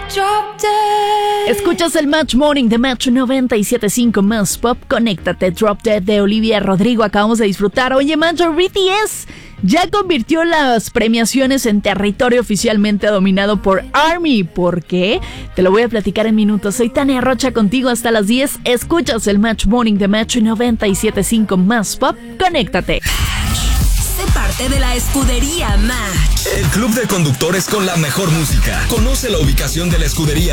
Drop Dead. Escuchas el Match Morning de Match 97.5 Más Pop. Conéctate, Drop Dead de Olivia Rodrigo. Acabamos de disfrutar. Oye, Mancho, BTS ya convirtió las premiaciones en territorio oficialmente dominado por ARMY. ¿Por qué? Te lo voy a platicar en minutos. Soy Tania Rocha contigo hasta las 10. Escuchas el Match Morning de Match 97.5 Más Pop. Conéctate. Sé parte de la escudería Match. El club de conductores con la mejor música. Conoce la ubicación de la escudería